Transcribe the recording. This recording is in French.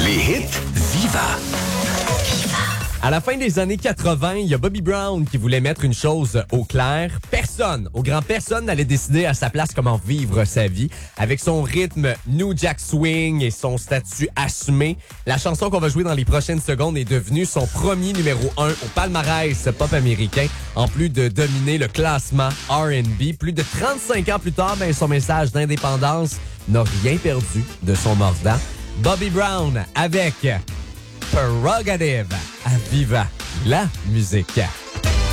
Les hits Viva. À la fin des années 80, il y a Bobby Brown qui voulait mettre une chose au clair. Au grand personne n'allait décider à sa place comment vivre sa vie. Avec son rythme New Jack Swing et son statut assumé, la chanson qu'on va jouer dans les prochaines secondes est devenue son premier numéro 1 au palmarès pop américain, en plus de dominer le classement R&B. Plus de 35 ans plus tard, son message d'indépendance n'a rien perdu de son mordant. Bobby Brown avec Prerogative à Viva la musique.